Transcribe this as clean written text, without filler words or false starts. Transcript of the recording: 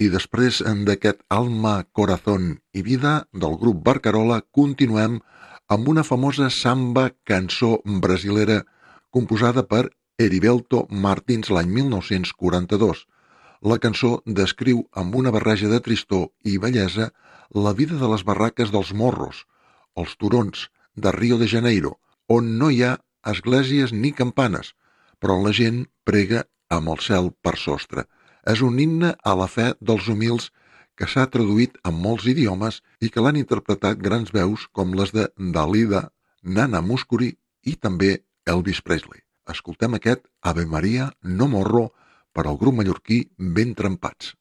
I després d'aquest Alma, Corazón i Vida del grup Barcarola continuem amb una famosa samba cançó brasilera composada per Heriberto Martins l'any 1942. La cançó descriu amb una barreja de tristor i bellesa la vida de les barraques dels morros, els turons de Rio de Janeiro, on no hi ha esglésies ni campanes, però la gent prega amb el cel per sostre. És un himne a la fe dels humils que s'ha traduït en molts idiomes i que l'han interpretat grans veus com les de Dalida, Nana Mouskouri i també Elvis Presley. Escoltem aquest Ave Maria, no morro per al grup mallorquí Ben Trempats.